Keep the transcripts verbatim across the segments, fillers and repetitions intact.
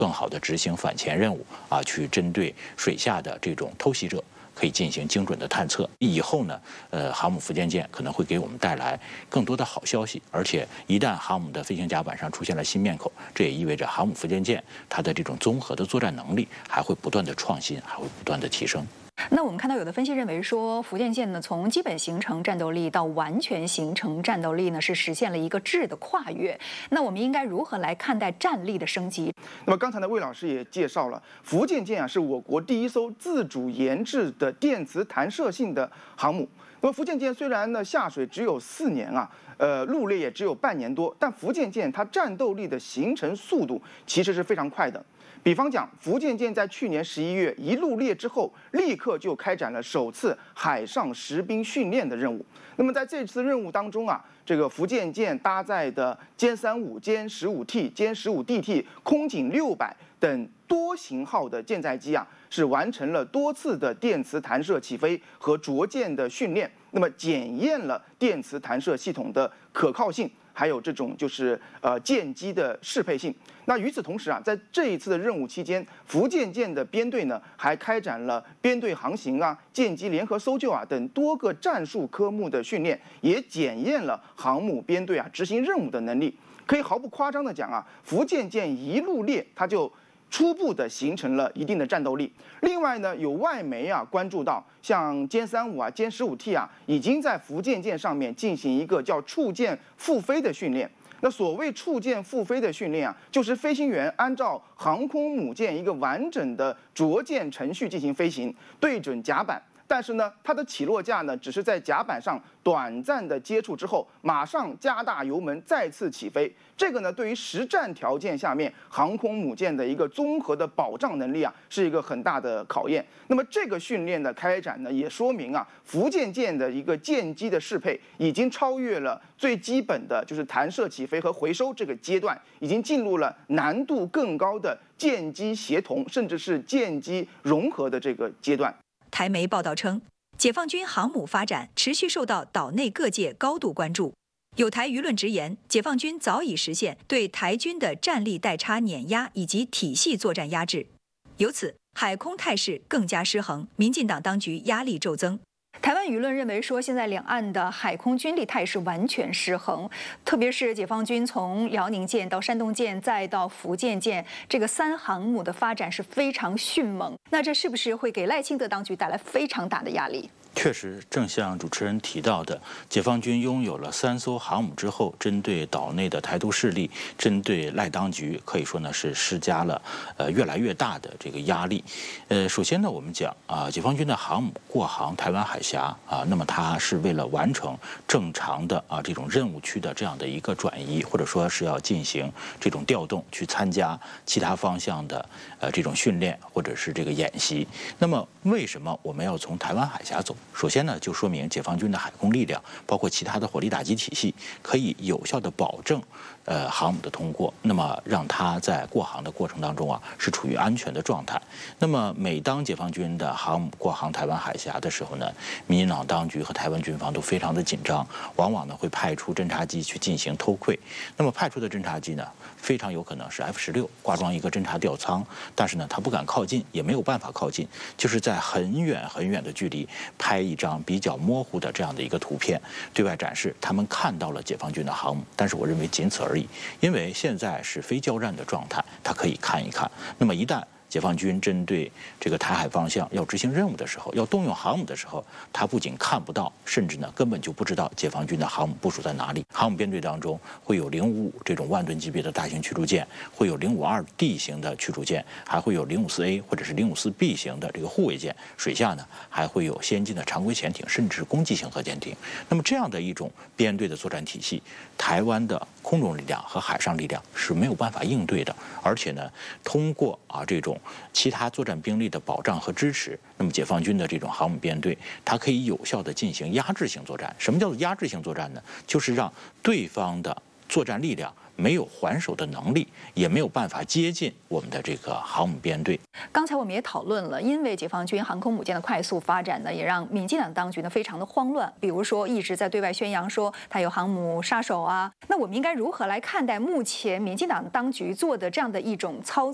更好的执行反潜任务啊，去针对水下的这种偷袭者。 可以进行精准的探测。以后呢，呃，航母福建舰可能会给我们带来更多的好消息。而且，一旦航母的飞行甲板上出现了新面孔，这也意味着航母福建舰它的这种综合的作战能力还会不断的创新，还会不断的提升。 那我们看到有的分析认为说，福建舰呢从基本形成战斗力到完全形成战斗力呢，是实现了一个质的跨越。那我们应该如何来看待战力的升级？ 那么刚才呢，魏老师也介绍了，福建舰啊是我国第一艘自主研制的电磁弹射性的航母。那么福建舰虽然呢下水只有四年啊，呃入列也只有半年多，但福建舰它战斗力的形成速度其实是非常快的。 比方讲，福建舰在去年十一月一入列之后，立刻就开展了首次海上实兵训练的任务。那么在这次任务当中啊，这个福建舰搭载的歼三五、歼十五 T、歼十五 D T、空警六百等多型号的舰载机啊，是完成了多次的电磁弹射起飞和着舰的训练，那么检验了电磁弹射系统的可靠性。 还有这种就是呃舰机的适配性。那与此同时啊，在这一次的任务期间，福建舰的编队呢还开展了编队航行啊、舰机联合搜救啊等多个战术科目的训练，也检验了航母编队啊执行任务的能力。可以毫不夸张的讲啊，福建舰一入列，它就 初步的形成了一定的战斗力。另外呢，有外媒啊关注到，像歼三五啊、歼十五 T 啊，已经在福建舰上面进行一个叫触舰复飞的训练。那所谓触舰复飞的训练啊，就是飞行员按照航空母舰一个完整的着舰程序进行飞行，对准甲板。 但是呢，它的起落架呢，只是在甲板上短暂的接触之后，马上加大油门再次起飞。这个呢，对于实战条件下面航空母舰的一个综合的保障能力啊，是一个很大的考验。那么这个训练的开展呢，也说明啊，福建舰的一个舰机的适配已经超越了最基本的就是弹射起飞和回收这个阶段，已经进入了难度更高的舰机协同，甚至是舰机融合的这个阶段。 台媒报道称，解放军航母发展持续受到岛内各界高度关注。有台舆论直言，解放军早已实现对台军的战力代差碾压以及体系作战压制，由此海空态势更加失衡，民进党当局压力骤增。 台湾舆论认为说，现在两岸的海空军力态势完全失衡，特别是解放军从辽宁舰到山东舰再到福建舰，这个三航母的发展是非常迅猛。那这是不是会给赖清德当局带来非常大的压力？ 确实，正像主持人提到的，解放军拥有了三艘航母之后，针对岛内的台独势力，针对赖当局，可以说呢是施加了呃越来越大的这个压力。呃，首先呢，我们讲啊，解放军的航母过航台湾海峡啊，那么它是为了完成正常的啊这种任务区的这样的一个转移，或者说是要进行这种调动，去参加其他方向的呃这种训练或者是这个演习。那么为什么我们要从台湾海峡走？ 首先呢，就说明解放军的海空力量，包括其他的火力打击体系，可以有效的保证，呃，航母的通过，那么让它在过航的过程当中啊，是处于安全的状态。那么每当解放军的航母过航台湾海峡的时候呢，民进党当局和台湾军方都非常的紧张，往往呢会派出侦察机去进行偷窥。那么派出的侦察机呢，非常有可能是 F 十六挂装一个侦察吊舱，但是呢，它不敢靠近，也没有办法靠近，就是在很远很远的距离拍一张比较模糊的这样的一个图片，对外展示他们看到了解放军的航母，但是我认为仅此而已，因为现在是非交战的状态，它可以看一看。那么一旦解放军针对这个台海方向要执行任务的时候，要动用航母的时候，他不仅看不到，甚至呢根本就不知道解放军的航母部署在哪里。航母编队当中会有零五五这种万吨级别的大型驱逐舰，会有零五二 D 型的驱逐舰，还会有零五四 A 或者是零五四 B 型的这个护卫舰。水下呢还会有先进的常规潜艇，甚至是攻击型核潜艇。那么这样的一种编队的作战体系，台湾的空中力量和海上力量是没有办法应对的。而且呢，通过啊这种其他作战兵力的保障和支持，那么解放军的这种航母编队，它可以有效地进行压制性作战。什么叫做压制性作战呢？就是让对方的作战力量没有还手的能力，也没有办法接近我们的这个航母编队。 刚才我们也讨论了，因为解放军航空母舰的快速发展呢，也让民进党当局呢非常的慌乱。比如说，一直在对外宣扬说它有航母杀手啊，那我们应该如何来看待目前民进党当局做的这样的一种操作？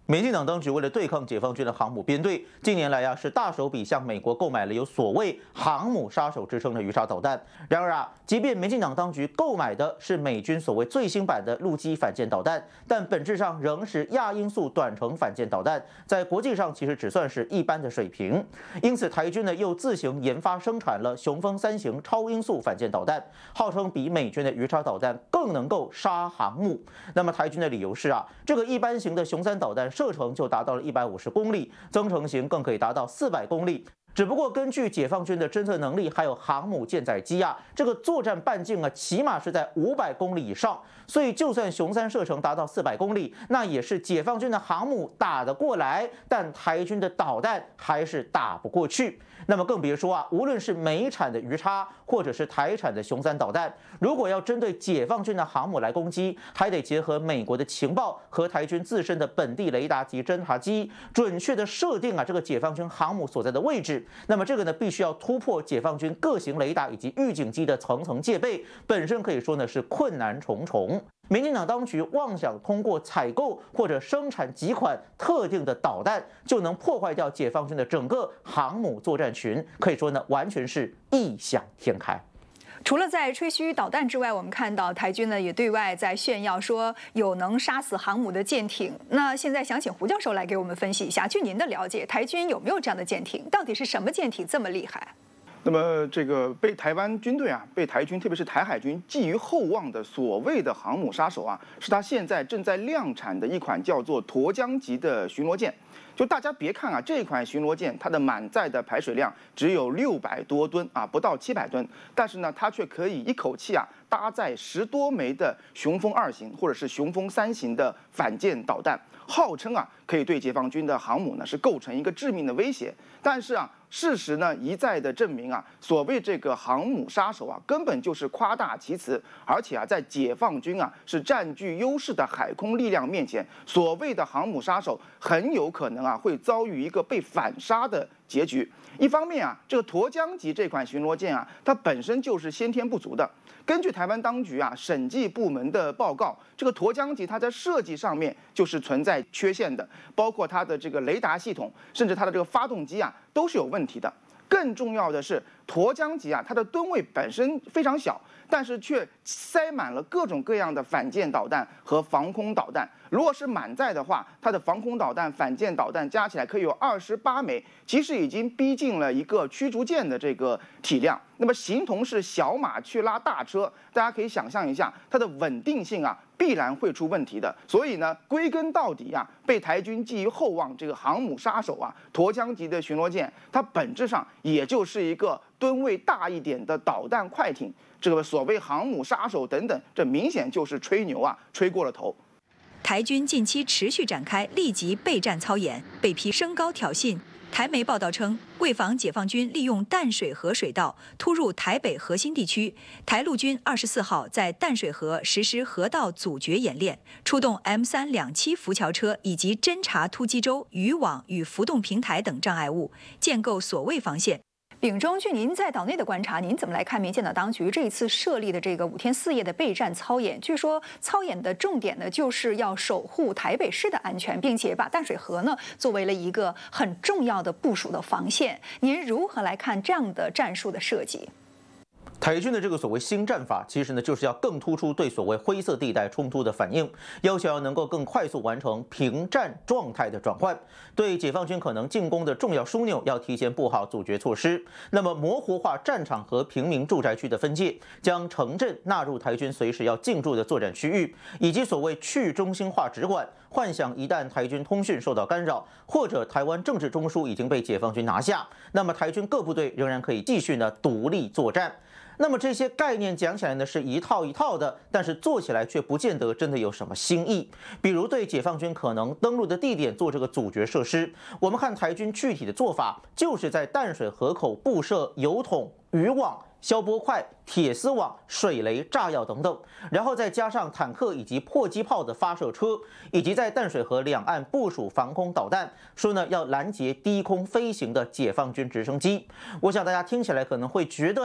民进党当局为了对抗解放军的航母编队，近年来啊是大手笔向美国购买了有所谓“航母杀手”之称的鱼叉导弹。然而啊，即便民进党当局购买的是美军所谓最新版的陆基反舰导弹，但本质上仍是亚音速短程反舰导弹，在国际上其实只算是一般的水平。因此，台军呢又自行研发生产了雄风三型超音速反舰导弹，号称比美军的鱼叉导弹更能够杀航母。那么台军的理由是啊，这个一般型的雄三导弹射程就达到了一百五十公里，增程型更可以达到四百公里。只不过根据解放军的侦测能力，还有航母舰载机啊，这个作战半径啊，起码是在五百公里以上。所以就算雄三射程达到四百公里，那也是解放军的航母打得过来，但台军的导弹还是打不过去。那么更别说啊，无论是美产的鱼叉，或者是台产的雄三导弹，如果要针对解放军的航母来攻击，还得结合美国的情报和台军自身的本地雷达及侦察机，准确的设定啊这个解放军航母所在的位置。那么这个呢，必须要突破解放军各型雷达以及预警机的层层戒备，本身可以说呢是困难重重。民进党当局妄想通过采购或者生产几款特定的导弹，就能破坏掉解放军的整个航母作战群，可以说呢，完全是异想天开。 除了在吹嘘导弹之外，我们看到台军呢也对外在炫耀说有能杀死航母的舰艇。那现在想请胡教授来给我们分析一下，据您的了解，台军有没有这样的舰艇？到底是什么舰艇这么厉害？ 那么，这个被台湾军队啊，被台军，特别是台海军寄予厚望的所谓的航母杀手啊，是他现在正在量产的一款叫做沱江级的巡逻舰。就大家别看啊，这款巡逻舰它的满载的排水量只有六百多吨啊，不到七百吨，但是呢，它却可以一口气啊搭载十多枚的雄风二型或者是雄风三型的反舰导弹，号称啊可以对解放军的航母呢是构成一个致命的威胁。但是啊，事实呢一再的证明啊，所谓这个航母杀手啊，根本就是夸大其词，而且啊，在解放军啊是占据优势的海空力量面前，所谓的航母杀手很有可能啊会遭遇一个被反杀的结局。一方面啊，这个沱江级这款巡逻舰啊，它本身就是先天不足的。根据台湾当局啊审计部门的报告，这个沱江级它在设计上面就是存在缺陷的，包括它的这个雷达系统，甚至它的这个发动机啊都是有问题的。更重要的是，沱江级啊，它的吨位本身非常小，但是却塞满了各种各样的反舰导弹和防空导弹。如果是满载的话，它的防空导弹、反舰导弹加起来可以有二十八枚，其实已经逼近了一个驱逐舰的这个体量。那么形同是小马去拉大车，大家可以想象一下，它的稳定性啊必然会出问题的。所以呢，归根到底啊，被台军寄予厚望这个航母杀手啊，沱江级的巡逻舰，它本质上也就是一个吨位大一点的导弹快艇。这个所谓航母杀手等等，这明显就是吹牛啊，吹过了头。 台军近期持续展开立即备战操演，被批升高挑衅。台媒报道称，为防解放军利用淡水河水道突入台北核心地区，台陆军二十四号在淡水河实施河道阻绝演练，出动 M 三两栖浮桥车以及侦察突击舟、渔网与浮动平台等障碍物，建构所谓防线。 秉忠，据您在岛内的观察，您怎么来看民进党当局这一次设立的这个五天四夜的备战操演？据说操演的重点呢，就是要守护台北市的安全，并且把淡水河呢作为了一个很重要的部署的防线。您如何来看这样的战术的设计？ 台军的这个所谓新战法，其实呢就是要更突出对所谓灰色地带冲突的反应，要求要能够更快速完成平战状态的转换，对解放军可能进攻的重要枢纽要提前布好阻绝措施。那么模糊化战场和平民住宅区的分界，将城镇纳入台军随时要进驻的作战区域，以及所谓去中心化直管，幻想一旦台军通讯受到干扰，或者台湾政治中枢已经被解放军拿下，那么台军各部队仍然可以继续呢独立作战。那么这些概念讲起来呢是一套一套的，但是做起来却不见得真的有什么新意。比如对解放军可能登陆的地点做这个阻绝设施，我们看台军具体的做法，就是在淡水河口布设油桶、渔网、消波块、铁丝网、水雷、炸药等等，然后再加上坦克以及迫击炮的发射车，以及在淡水河两岸部署防空导弹，说呢要拦截低空飞行的解放军直升机。我想大家听起来可能会觉得呀，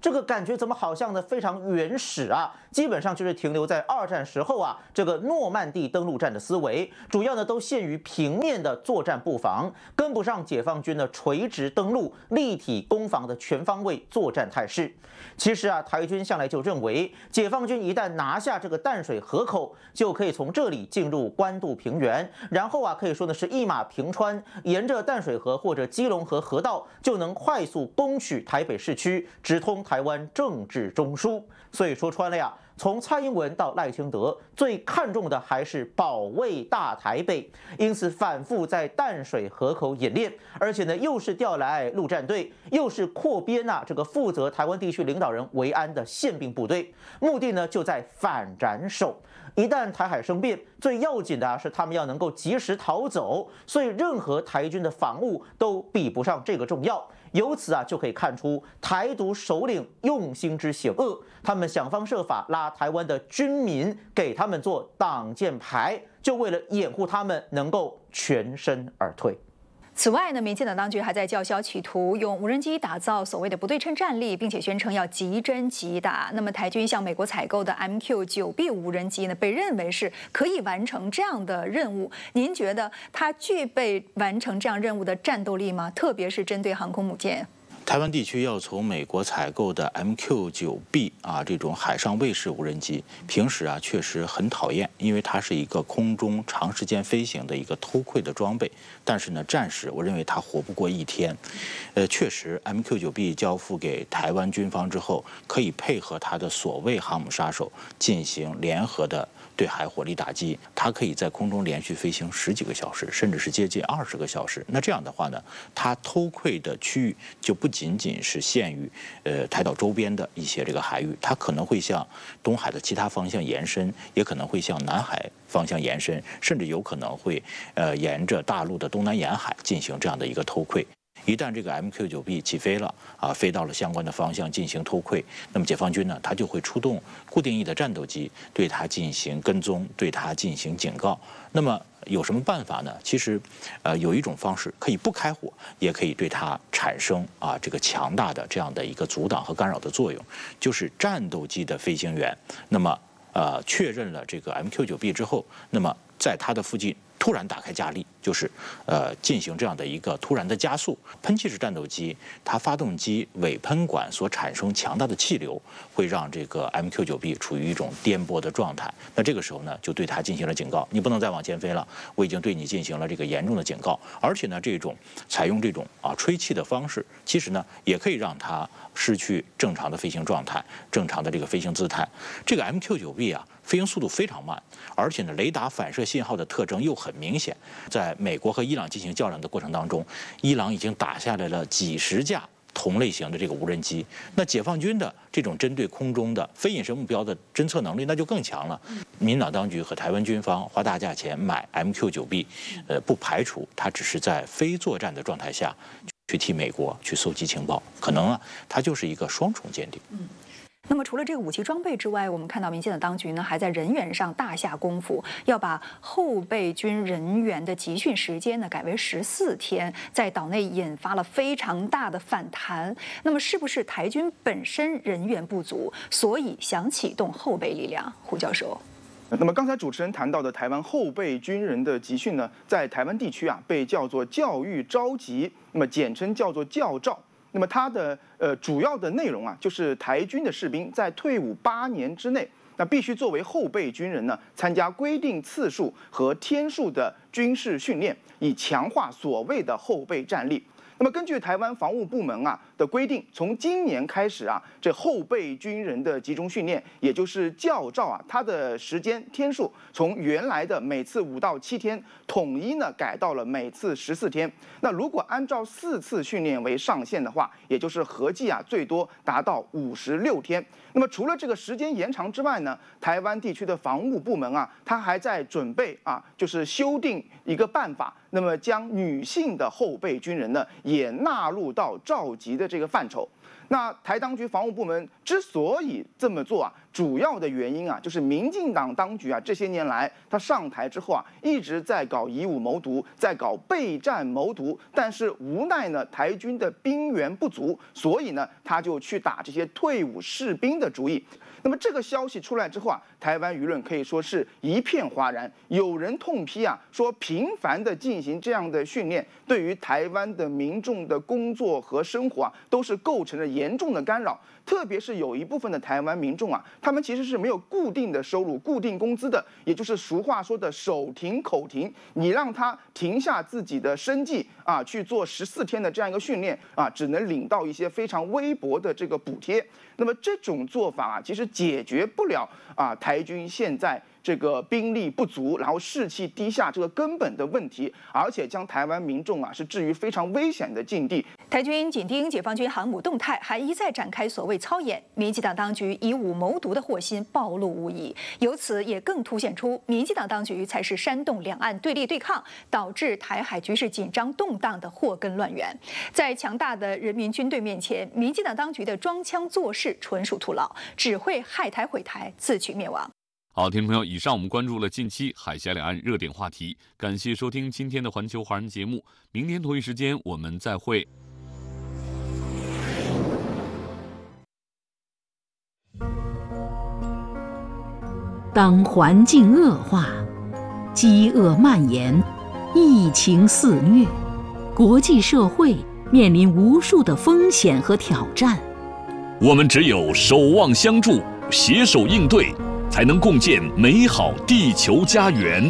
这个感觉怎么好像呢非常原始啊？基本上就是停留在二战时候啊这个诺曼底登陆战的思维，主要呢都限于平面的作战布防，跟不上解放军的垂直登陆、立体攻防的全方位作战态势。其实啊，台军向来就认为，解放军一旦拿下这个淡水河口，就可以从这里进入关渡平原，然后啊可以说的是一马平川，沿着淡水河或者基隆河河道就能快速攻取台北市区，直通台湾政治中枢。所以说穿了呀，从蔡英文到赖清德，最看重的还是保卫大台北，因此反复在淡水河口演练，而且呢又是调来陆战队，又是扩编啊这个负责台湾地区领导人维安的宪兵部队，目的呢就在反斩首。一旦台海生变，最要紧的是他们要能够及时逃走，所以任何台军的防务都比不上这个重要。由此啊，就可以看出台独首领用心之险恶，他们想方设法拉台湾的军民给他们做挡箭牌，就为了掩护他们能够全身而退。 此外呢，民进党当局还在叫嚣企图用无人机打造所谓的不对称战力，并且宣称要即侦即打。那么台军向美国采购的 M Q 九 B 无人机呢，被认为是可以完成这样的任务。您觉得它具备完成这样任务的战斗力吗？特别是针对航空母舰。 台湾地区要从美国采购的 M Q 九 B 啊这种海上卫士无人机，平时啊确实很讨厌，因为它是一个空中长时间飞行的一个偷窥的装备。但是呢，战时我认为它活不过一天。呃，确实 M Q 九 B 交付给台湾军方之后，可以配合它的所谓航母杀手进行联合的对海火力打击，它可以在空中连续飞行十几个小时，甚至是接近二十个小时。那这样的话呢，它偷窥的区域就不仅仅是限于呃台岛周边的一些这个海域，它可能会向东海的其他方向延伸，也可能会向南海方向延伸，甚至有可能会呃沿着大陆的东南沿海进行这样的一个偷窥。一旦这个 M Q 九 B 起飞了啊，飞到了相关的方向进行偷窥，那么解放军呢，他就会出动固定翼的战斗机对它进行跟踪，对它进行警告。那么有什么办法呢？其实，呃，有一种方式可以不开火，也可以对它产生啊这个强大的这样的一个阻挡和干扰的作用，就是战斗机的飞行员，那么呃确认了这个 M Q 九 B 之后，那么在它的附近突然打开加力，就是呃进行这样的一个突然的加速。喷气式战斗机它发动机尾喷管所产生强大的气流，会让这个 M Q 九 B 处于一种颠簸的状态。那这个时候呢，就对它进行了警告，你不能再往前飞了，我已经对你进行了这个严重的警告。而且呢，这种采用这种啊吹气的方式，其实呢也可以让它失去正常的飞行状态，正常的这个飞行姿态。这个 M Q 九 B 啊，飞行速度非常慢，而且呢，雷达反射信号的特征又很明显。在美国和伊朗进行较量的过程当中，伊朗已经打下来了几十架同类型的这个无人机。那解放军的这种针对空中的非隐身目标的侦测能力，那就更强了。民进党当局和台湾军方花大价钱买 M Q 九 B， 呃，不排除它只是在非作战的状态下去替美国去搜集情报，可能啊，它就是一个双重间谍。 嗯。那么除了这个武器装备之外，我们看到民进党当局呢还在人员上大下功夫，要把后备军人员的集训时间呢改为十四天，在岛内引发了非常大的反弹。那么是不是台军本身人员不足，所以想启动后备力量？胡教授。 那么刚才主持人谈到的台湾后备军人的集训呢，在台湾地区啊被叫做教育召集，那么简称叫做教召。那么它的呃主要的内容啊，就是台军的士兵在退伍八年之内，那必须作为后备军人呢，参加规定次数和天数的军事训练，以强化所谓的后备战力。那么根据台湾防务部门啊的规定，从今年开始啊，这后备军人的集中训练，也就是教召啊，它的时间天数从原来的每次五到七天，统一呢改到了每次十四天。那如果按照四次训练为上限的话，也就是合计啊最多达到五十六天。那么除了这个时间延长之外呢，台湾地区的防务部门啊，它还在准备啊，就是修订一个办法，那么将女性的后备军人呢也纳入到召集的这个范畴。 那台当局防务部门之所以这么做啊，主要的原因啊，就是民进党当局啊，这些年来他上台之后啊，一直在搞以武谋独，在搞备战谋独，但是无奈呢，台军的兵源不足，所以呢，他就去打这些退伍士兵的主意。那么这个消息出来之后啊，台湾舆论可以说是一片哗然。有人痛批啊，说频繁的进行这样的训练，对于台湾的民众的工作和生活啊，都是构成了严重的干扰。特别是有一部分的台湾民众啊，他们其实是没有固定的收入、固定工资的，也就是俗话说的手停口停。你让他停下自己的生计啊，去做十四天的这样一个训练啊，只能领到一些非常微薄的这个补贴。那么这种做法啊，其实解决不了啊台军现在这个兵力不足，然后士气低下这个根本的问题，而且将台湾民众啊是置于非常危险的境地。 台军紧盯解放军航母动态，还一再展开所谓操演，民进党当局以武谋独的祸心暴露无遗，由此也更凸显出民进党当局才是煽动两岸对立对抗，导致台海局势紧张动荡的祸根乱源。在强大的人民军队面前，民进党当局的装腔作势纯属徒劳，只会害台毁台，自取灭亡。 好，听众朋友，以上我们关注了近期海峡两岸热点话题，感谢收听今天的环球华人节目，明天同一时间我们再会。 当环境恶化，饥饿蔓延，疫情肆虐，国际社会面临无数的风险和挑战， 我们只有守望相助，携手应对，才能共建美好地球家园，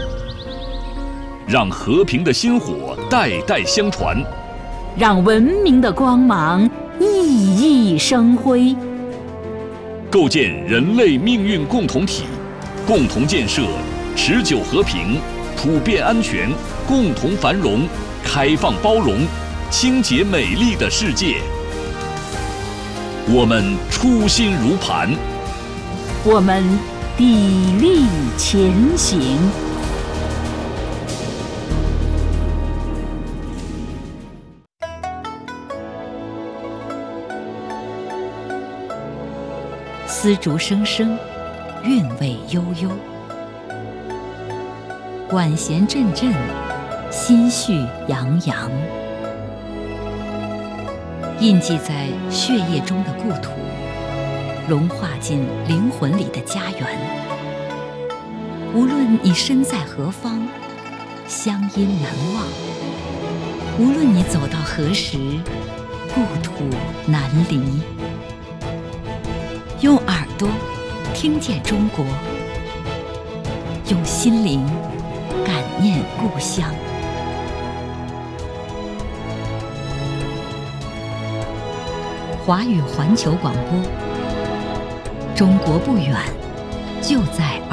让和平的薪火代代相传， 让文明的光芒熠熠生辉， 构建人类命运共同体，共同建设持久和平、普遍安全、共同繁荣、开放包容、清洁美丽的世界。我们初心如磐， 我们砥砺前行。丝竹声声，韵味悠悠；管弦阵阵，心绪洋洋。印记在血液中的故土，融化进灵魂里的家园。无论你身在何方，乡音难忘；无论你走到何时，故土难离。用耳朵听见中国，用心灵感念故乡。华语环球广播，中国不远，就在